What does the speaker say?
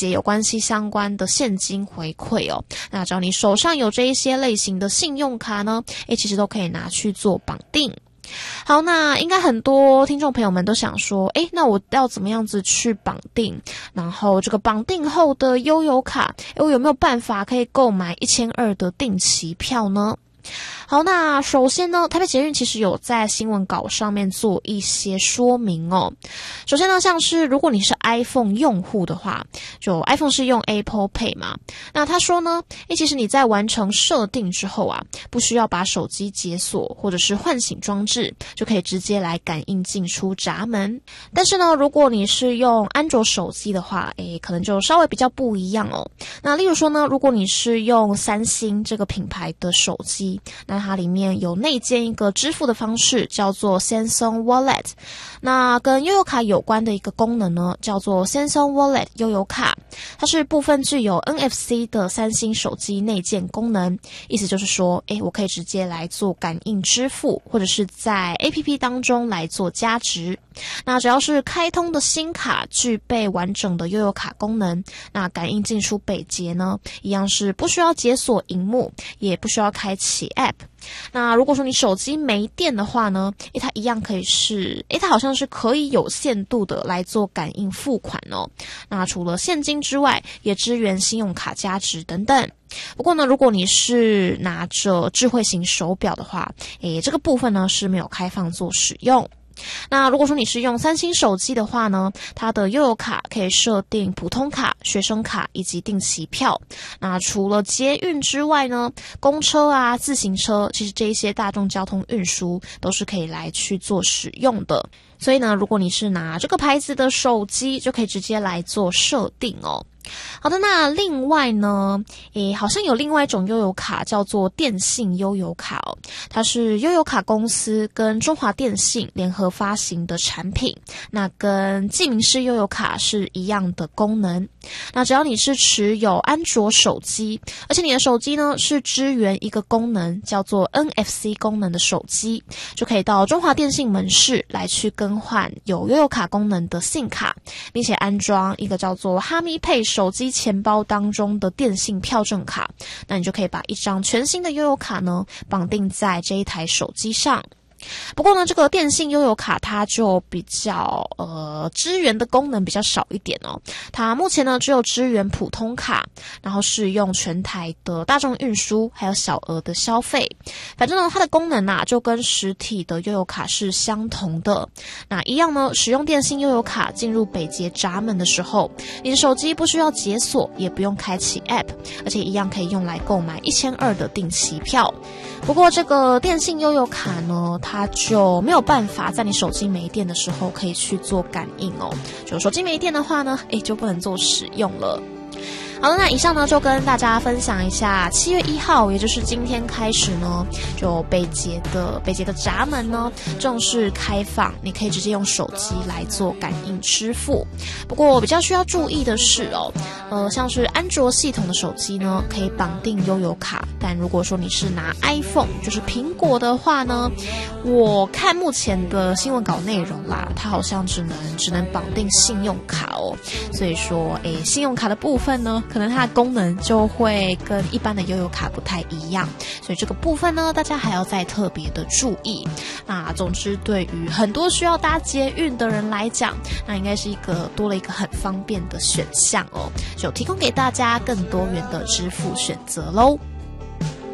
结有关系相关的现金回馈哦。那只要你手上有这一些类型的信用卡呢，其实都可以拿去做绑定。好，那应该很多听众朋友们都想说，那我要怎么样子去绑定？然后这个绑定后的悠游卡，我有没有办法可以购买1200的定期票呢？好，那首先呢，台北捷运其实有在新闻稿上面做一些说明哦。首先呢，像是如果你是 iPhone 用户的话，就 iPhone 是用 Apple Pay 嘛，那他说呢，其实你在完成设定之后啊，不需要把手机解锁或者是唤醒装置，就可以直接来感应进出闸门。但是呢，如果你是用安卓手机的话，可能就稍微比较不一样哦。那例如说呢，如果你是用三星这个品牌的手机，那它里面有内建一个支付的方式，叫做 Samsung Wallet。那跟悠游卡有关的一个功能呢，叫做 Samsung Wallet 悠游卡，它是部分具有 NFC 的三星手机内建功能。意思就是说，我可以直接来做感应支付，或者是在 APP 当中来做加值。那只要是开通的新卡具备完整的悠游卡功能，那感应进出北捷呢，一样是不需要解锁萤幕，也不需要开启 App。那如果说你手机没电的话呢，它一样可以是，它好像是可以有限度的来做感应付款哦。那除了现金之外，也支援信用卡加值等等。不过呢，如果你是拿着智慧型手表的话，这个部分呢是没有开放做使用。那如果说你是用三星手机的话呢，它的悠游卡可以设定普通卡、学生卡以及定期票。那除了捷运之外呢，公车啊、自行车，其实这一些大众交通运输都是可以来去做使用的。所以呢，如果你是拿这个牌子的手机，就可以直接来做设定哦。好的，那另外呢，好像有另外一种悠游卡叫做电信悠游卡哦，它是悠游卡公司跟中华电信联合发行的产品，那跟记名式悠游卡是一样的功能。那只要你是持有安卓手机，而且你的手机呢是支援一个功能叫做 NFC 功能的手机，就可以到中华电信门市来去更换有悠游卡功能的SIM卡，并且安装一个叫做哈密配手机钱包当中的电信票证卡，那你就可以把一张全新的悠游卡呢绑定在这一台手机上。不过呢，这个电信悠游卡它就比较支援的功能比较少一点哦。它目前呢只有支援普通卡，然后适用全台的大众运输，还有小额的消费。反正呢，它的功能啊就跟实体的悠游卡是相同的。那一样呢，使用电信悠游卡进入北捷闸门的时候，你的手机不需要解锁，也不用开启 App， 而且一样可以用来购买1200的定期票。不过这个电信悠游卡呢，它就没有办法在你手机没电的时候可以去做感应哦。就手机没电的话呢，就不能做使用了。好了，那以上呢就跟大家分享一下7月1号，也就是今天开始呢，就北捷的闸门呢正式开放，你可以直接用手机来做感应支付。不过比较需要注意的是像是安卓系统的手机呢，可以绑定悠游卡，但如果说你是拿 iPhone， 就是苹果的话呢，我看目前的新闻稿内容啦，它好像只能绑定信用卡哦。所以说，信用卡的部分呢，可能它的功能就会跟一般的悠游卡不太一样，所以这个部分呢，大家还要再特别的注意。那总之，对于很多需要搭捷运的人来讲，那应该是多了一个很方便的选项哦，就提供给大家更多元的支付选择咯。